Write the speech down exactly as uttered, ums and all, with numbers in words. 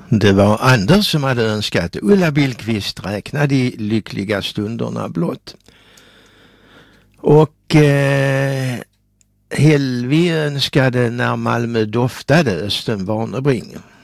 Det var Anders som hade önskat Ulla Billqvist räkna de lyckliga stunderna blott. Och eh, Helvi önskade När Malmö doftade, Östen Warnerbring.